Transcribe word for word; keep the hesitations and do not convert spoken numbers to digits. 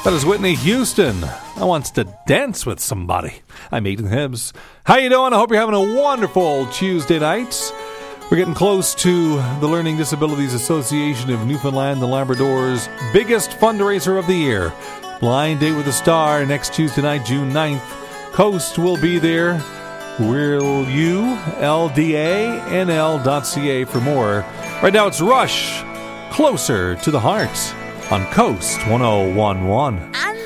That is Whitney Houston. I wants to dance with somebody. I'm Aidan Hibbs. How you doing? I hope you're having a wonderful Tuesday night. We're getting close to the Learning Disabilities Association of Newfoundland and Labrador's biggest fundraiser of the year. Blind Date with a Star next Tuesday night, June ninth. Coast will be there. Will you? L D A N L dot C A for more. Right now it's Rush, Closer to the Heart on Coast one oh one point one.